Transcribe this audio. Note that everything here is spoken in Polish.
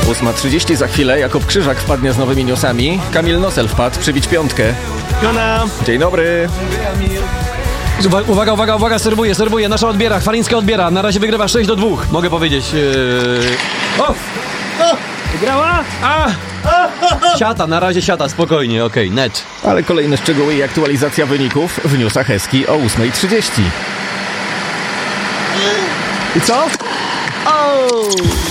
8:30 za chwilę. Jakub Krzyżak wpadnie z nowymi newsami. Kamil Nosel wpadł przybić piątkę. Jona. Dzień dobry. Uwaga, serwuje, nasza odbiera, Chwalińska odbiera, na razie wygrywa 6-2, mogę powiedzieć. Wygrała? Siata, na razie siata, spokojnie, okej, net. Ale kolejne szczegóły i aktualizacja wyników w newsach Eski o 8:30. I co?